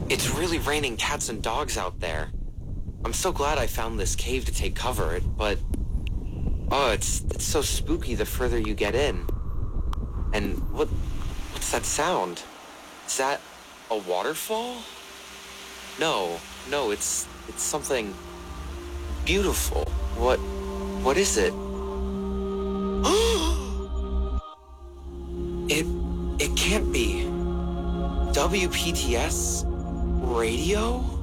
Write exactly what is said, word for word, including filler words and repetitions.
It's really raining cats and dogs out there. I'm so glad I found this cave to take cover, but... Oh, it's, it's so spooky the further you get in. And what... what's that sound? Is that a waterfall? No, no, it's... it's something... beautiful. What... what is it? it... it can't be. W P T S? Radio?